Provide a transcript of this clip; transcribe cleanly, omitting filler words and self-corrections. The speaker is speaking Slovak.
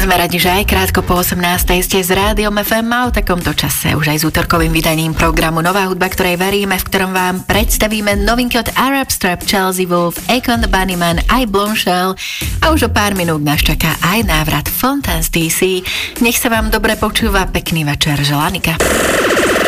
Sme radi, že aj krátko po 18. ste s Rádiom FM a o takomto čase už aj s útorkovým vydaním programu Nová hudba, ktorej veríme, v ktorom vám predstavíme novinky od Arab Strap, Chelsea Wolf, Akon the Bunnyman, aj Blonshell a už o pár minút nás čaká aj návrat Fontaine's DC. Nech sa vám dobre počúva, pekný večer, želá Nika.